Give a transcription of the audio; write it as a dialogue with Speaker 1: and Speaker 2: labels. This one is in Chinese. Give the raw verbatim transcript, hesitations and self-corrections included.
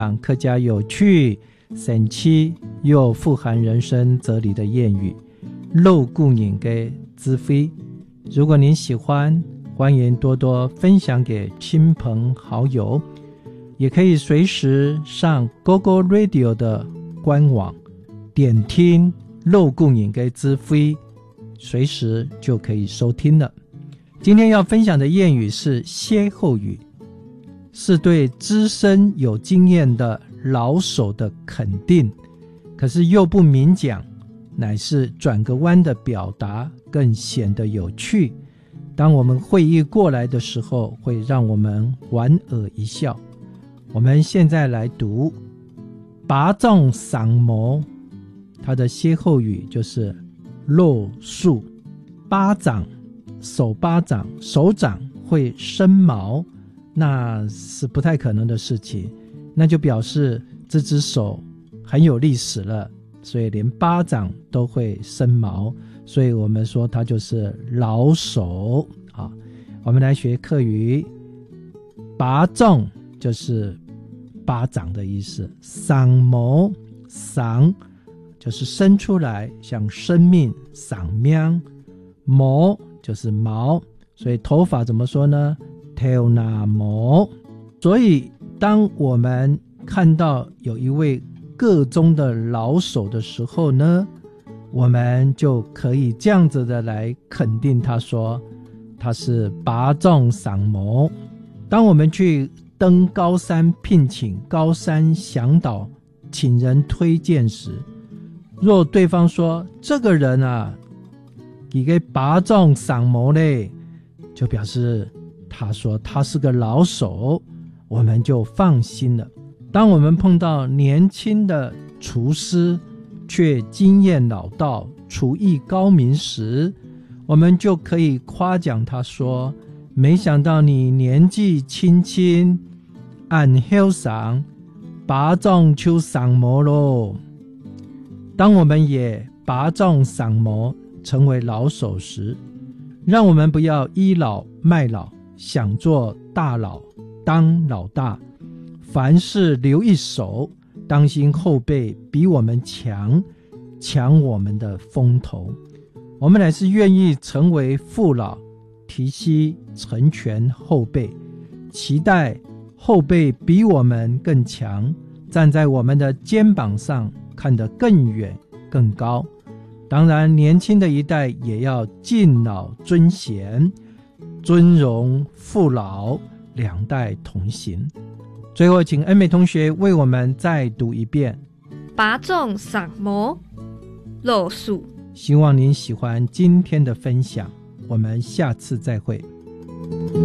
Speaker 1: 客家有趣、神奇又富含人生哲理的谚语，肉顾影给知飞。如果您喜欢，欢迎多多分享给亲朋好友，也可以随时上 Gogo Radio 的官网点听肉顾影给知飞，随时就可以收听了。今天要分享的谚语是歇后语，是对资深有经验的老手的肯定，可是又不明讲，乃是转个弯的表达，更显得有趣。当我们会意过来的时候，会让我们莞尔一笑。我们现在来读拔杖赏毛，它的歇后语就是落树。巴掌，手巴掌，手掌会生毛，那是不太可能的事情，那就表示这只手很有历史了，所以连巴掌都会生毛，所以我们说它就是老手啊。我们来学客语，拔杖就是巴掌的意思，赏毛，赏就是伸出来，像生命，赏命，毛就是毛，所以头发怎么说呢？头那毛。所以当我们看到有一位个中的老手的时候呢，我们就可以这样子的来肯定他，说他是拔杖赏毛。当我们去登高山聘请高山向导，请人推荐时，若对方说这个人啊他给拔杖赏毛嘞，就表示他说他是个老手，我们就放心了。当我们碰到年轻的厨师却经验老道，厨艺高明时，我们就可以夸奖他说，没想到你年纪轻轻按后上拔杖就赏毛咯。当我们也拔杖赏毛成为老手时，让我们不要倚老卖老，想做大佬当老大，凡事留一手，当心后辈比我们强，抢我们的风头。我们乃是愿意成为父老，提携成全后辈，期待后辈比我们更强，站在我们的肩膀上看得更远更高。当然年轻的一代也要敬老尊贤，尊荣父老，两代同行。最后请恩美同学为我们再读一遍
Speaker 2: 拔杖赏毛，落树。
Speaker 1: 希望您喜欢今天的分享，我们下次再会。